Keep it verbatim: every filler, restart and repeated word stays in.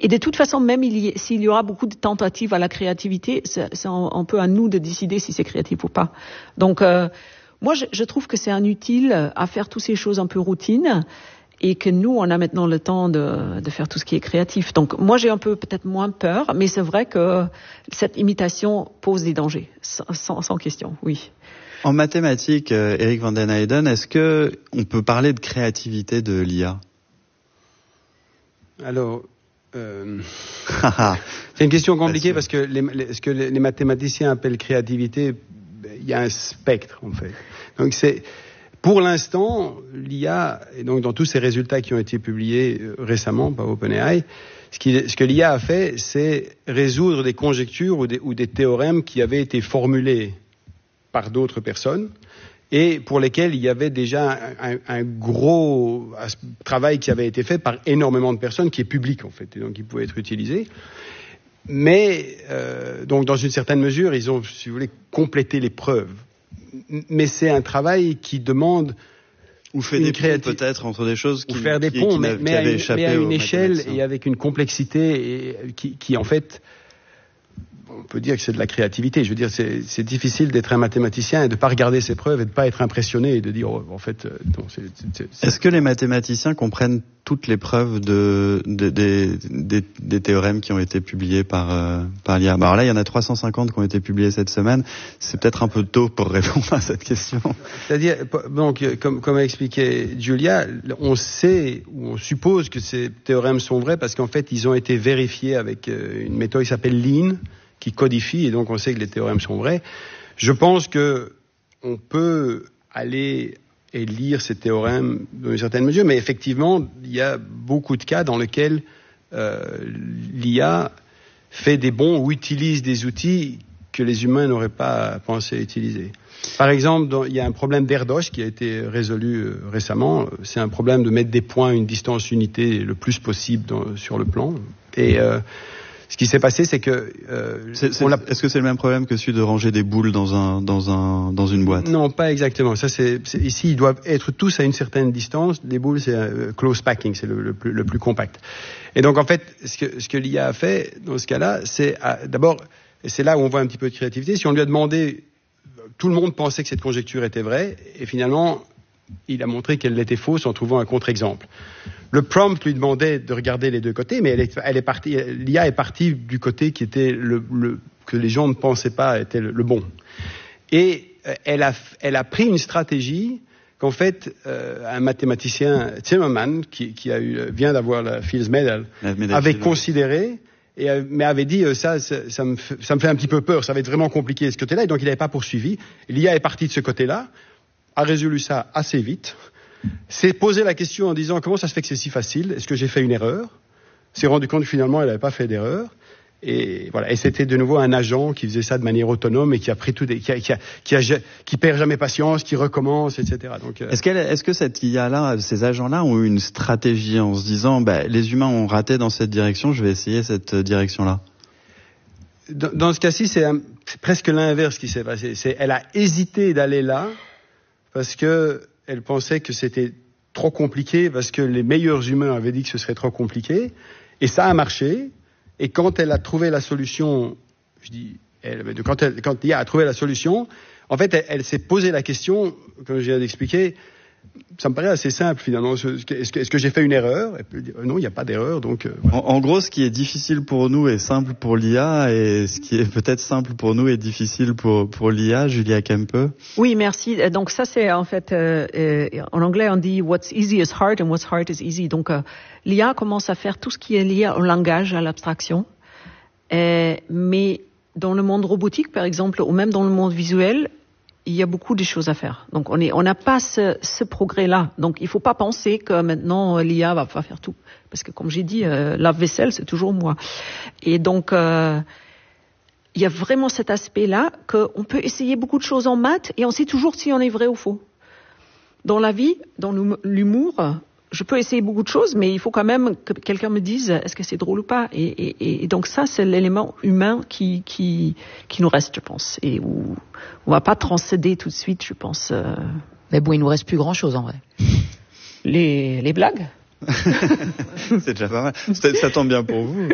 Et de toute façon, même il y, s'il y aura beaucoup de tentatives à la créativité, c'est, c'est un, un peu à nous de décider si c'est créatif ou pas. Donc, euh, moi, je, je trouve que c'est inutile à faire toutes ces choses un peu routines et que nous, on a maintenant le temps de, de faire tout ce qui est créatif. Donc, moi, j'ai un peu peut-être moins peur, mais c'est vrai que cette imitation pose des dangers, sans, sans, sans question, oui. En mathématiques, euh, Eric van den Heijden, est-ce que on peut parler de créativité de l'I A? Alors, euh, c'est une question compliquée parce que les, les, ce que les, les mathématiciens appellent créativité, il y a un spectre en fait. Donc c'est, pour l'instant, l'I A, et donc dans tous ces résultats qui ont été publiés récemment par OpenAI, ce, qui, ce que l'I A a fait, c'est résoudre des conjectures ou des, ou des théorèmes qui avaient été formulés par d'autres personnes et pour lesquels il y avait déjà un, un, un gros travail qui avait été fait par énormément de personnes, qui est public en fait, et donc qui pouvait être utilisé. Mais euh, donc dans une certaine mesure, ils ont, si vous voulez, complété les preuves. Mais c'est un travail qui demande ou fait des ponts peut-être entre des choses qui, ou faire des qui, ponts, qui, mais, qui mais, à une, mais à une échelle et avec une complexité et, qui, qui en fait, on peut dire que c'est de la créativité. Je veux dire, c'est, c'est difficile d'être un mathématicien et de ne pas regarder ses preuves et de ne pas être impressionné et de dire, oh, en fait, non, c'est, c'est, c'est... Est-ce que les mathématiciens comprennent toutes les preuves de, de, de, de, de des théorèmes qui ont été publiés par, euh, par l'I A? Alors là, il y en a trois cent cinquante qui ont été publiés cette semaine. C'est peut-être un peu tôt pour répondre à cette question. C'est-à-dire, donc, comme, comme a expliqué Julia, on sait ou on suppose que ces théorèmes sont vrais parce qu'en fait, ils ont été vérifiés avec une méthode qui s'appelle Lean, qui codifie, et donc on sait que les théorèmes sont vrais. Je pense que on peut aller et lire ces théorèmes dans une certaine mesure, mais effectivement, il y a beaucoup de cas dans lesquels euh, l'I A fait des bons ou utilise des outils que les humains n'auraient pas pensé utiliser. Par exemple, dans, il y a un problème d'Erdos qui a été résolu euh, récemment. C'est un problème de mettre des points à une distance unité le plus possible dans, sur le plan. Et euh, ce qui s'est passé, c'est que... Euh, c'est, c'est, est-ce que c'est le même problème que celui de ranger des boules dans, un, dans, un, dans une boîte? Non, pas exactement. Ça, c'est, c'est, ici, ils doivent être tous à une certaine distance. Les boules, c'est euh, close packing, c'est le, le, plus, le plus compact. Et donc, en fait, ce que, ce que l'I A a fait, dans ce cas-là, c'est à, d'abord, et c'est là où on voit un petit peu de créativité, si on lui a demandé, tout le monde pensait que cette conjecture était vraie, et finalement, il a montré qu'elle était fausse en trouvant un contre-exemple. Le prompt lui demandait de regarder les deux côtés, mais elle est, elle est partie, l'I A est partie du côté qui était le, le, que les gens ne pensaient pas était le, le bon. Et euh, elle, a, elle a pris une stratégie qu'en fait, euh, un mathématicien, Zimmermann, qui, qui a eu, vient d'avoir la Fields Medal, avait considéré, et, mais avait dit, euh, ça, ça, ça, me fait, ça me fait un petit peu peur, ça va être vraiment compliqué ce côté-là, et donc il n'avait pas poursuivi. L'I A est partie de ce côté-là, a résolu ça assez vite, s'est posé la question en disant comment ça se fait que c'est si facile, est-ce que j'ai fait une erreur, s'est rendu compte que finalement elle n'avait pas fait d'erreur, et voilà, et c'était de nouveau un agent qui faisait ça de manière autonome et qui a pris tout, des, qui, a, qui, a, qui, a, qui perd jamais patience, qui recommence, et cetera. Donc, euh... est-ce, qu'elle, est-ce que cette I A-là, ces agents-là ont eu une stratégie en se disant, bah, les humains ont raté dans cette direction, je vais essayer cette direction-là? Dans, dans ce cas-ci, c'est, un, c'est presque l'inverse qui s'est passé. C'est, elle a hésité d'aller là parce que elle pensait que c'était trop compliqué, parce que les meilleurs humains avaient dit que ce serait trop compliqué, et ça a marché. Et quand elle a trouvé la solution, je dis, elle, quand, elle, quand l'I A a trouvé la solution, en fait, elle, elle s'est posé la question, comme je viens d'expliquer, ça me paraît assez simple finalement. Est-ce que, est-ce que j'ai fait une erreur? Et puis, non, il n'y a pas d'erreur. Donc, euh, voilà. en, en gros, ce qui est difficile pour nous est simple pour l'I A, et ce qui est peut-être simple pour nous est difficile pour, pour l'I A. Julia Kempe. Oui, merci. Donc ça, c'est en fait, euh, euh, en anglais, on dit « what's easy is hard and what's hard is easy ». Donc euh, l'I A commence à faire tout ce qui est lié au langage, à l'abstraction. Euh, mais dans le monde robotique, par exemple, ou même dans le monde visuel, il y a beaucoup de choses à faire. Donc, on est, on n'a pas ce, ce progrès-là. Donc, il faut pas penser que maintenant, l'I A va pas faire tout. Parce que, comme j'ai dit, euh, lave-vaisselle, c'est toujours moi. Et donc, euh, il y a vraiment cet aspect-là qu'on peut essayer beaucoup de choses en maths et on sait toujours si on est vrai ou faux. Dans la vie, dans l'humour, je peux essayer beaucoup de choses, mais il faut quand même que quelqu'un me dise est-ce que c'est drôle ou pas. Et, et, et donc ça, c'est l'élément humain qui, qui, qui nous reste, je pense, et où on va pas transcéder tout de suite, je pense. Euh... Mais bon, il nous reste plus grand-chose en vrai. Les, les blagues. C'est déjà pas mal. Ça tombe bien pour vous.